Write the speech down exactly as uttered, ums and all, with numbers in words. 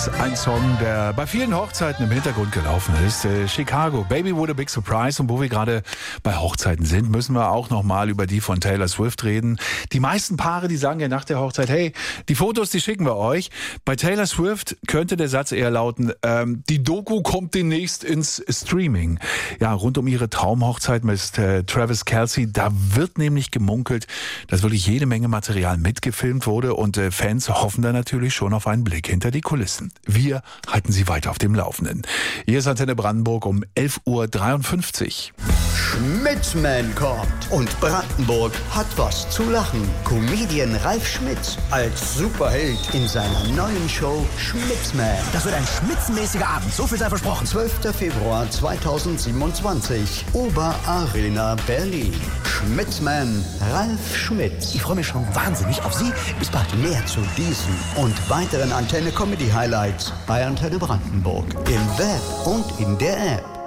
ein Song, der bei vielen Hochzeiten im Hintergrund gelaufen ist. Äh, Chicago, Baby What a Big Surprise. Und wo wir gerade bei Hochzeiten sind, müssen wir auch nochmal über die von Taylor Swift reden. Die meisten Paare, die sagen ja nach der Hochzeit, hey, die Fotos, die schicken wir euch. Bei Taylor Swift könnte der Satz eher lauten, ähm, die Doku kommt demnächst ins Streaming. Ja, rund um ihre Traumhochzeit mit äh, Travis Kelce, da wird nämlich gemunkelt, dass wirklich jede Menge Material mitgefilmt wurde und äh, Fans hoffen da natürlich schon auf einen Blick hinter die Kulissen. Wir halten Sie weiter auf dem Laufenden. Hier ist Antenne Brandenburg um elf Uhr dreiundfünfzig. Schmitzman kommt und Brandenburg hat was zu lachen. Comedian Ralf Schmitz als Superheld in seiner neuen Show Schmitzman. Das wird ein schmitzenmäßiger Abend, so viel sei versprochen. zwölfter Februar zweitausendsiebenundzwanzig, Oberarena Berlin. Schmitzman Ralf Schmitz. Ich freue mich schon wahnsinnig auf Sie. Bis bald. Mehr zu diesen und weiteren Antenne Comedy Highlights bei Antenne Brandenburg im Web und in der App.